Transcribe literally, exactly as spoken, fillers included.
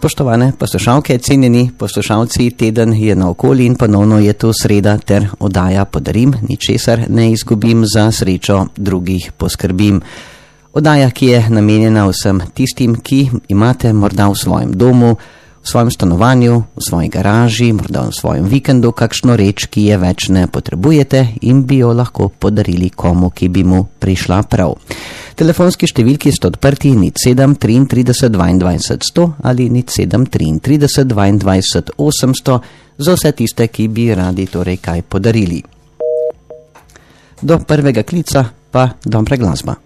Spoštovane poslušalke, cenjeni poslušalci, teden je naokoli in ponovno je tu sreda ter oddaja Podarim, ničesar ne izgubim, za srečo drugih poskrbim. Oddaja, ki je namenjena vsem tistim, ki imate morda v svojem domu, v svojem stanovanju, v svoji garaži, morda v svojem vikendu kakšno reč, ki je več ne potrebujete in bi jo lahko podarili komu, ki bi mu prišla prav. Telefonski številki sta odprti nič sedem triintrideset dvaindvajset sto ali nič sedem triintrideset dvaindvajset osemsto za vse tiste, ki bi radi torej kaj podarili. Do prvega klica pa dobra glasba.